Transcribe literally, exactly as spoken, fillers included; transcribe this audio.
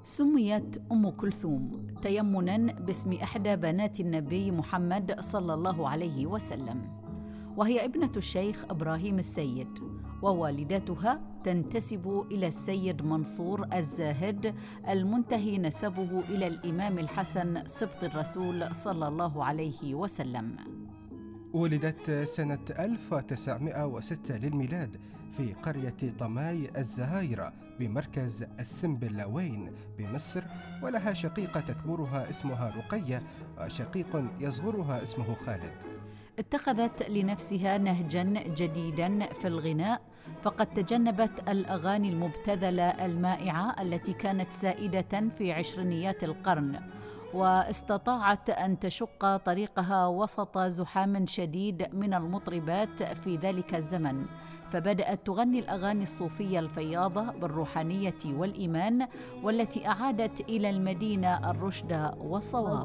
سميت أم كلثوم تيمناً باسم إحدى بنات النبي محمد صلى الله عليه وسلم، وهي ابنة الشيخ إبراهيم السيد، ووالدتها تنتسب إلى السيد منصور الزاهد المنتهي نسبه إلى الإمام الحسن سبط الرسول صلى الله عليه وسلم. ولدت سنة ألف وتسعمائة وستة للميلاد في قرية طماي الزهايرة بمركز السنبلاوين بمصر، ولها شقيقة تكبرها اسمها رقية وشقيق يصغرها اسمه خالد. اتخذت لنفسها نهجاً جديداً في الغناء، فقد تجنبت الأغاني المبتذلة المائعة التي كانت سائدة في عشرينيات القرن، واستطاعت أن تشق طريقها وسط زحام شديد من المطربات في ذلك الزمن، فبدأت تغني الأغاني الصوفية الفياضة بالروحانية والإيمان، والتي أعادت إلى المدينة الرشد والصواب.